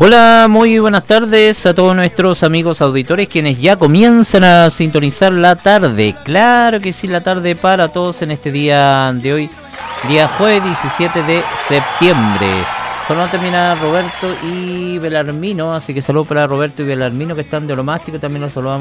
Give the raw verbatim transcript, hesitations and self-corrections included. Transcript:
Hola, muy buenas tardes a todos nuestros amigos auditores quienes ya comienzan a sintonizar la tarde. Claro que sí, la tarde para todos en este día de hoy, día jueves diecisiete de septiembre. Solo termina Roberto y Belarmino, así que saludos para Roberto y Belarmino que están de Olomástico, también los saludamos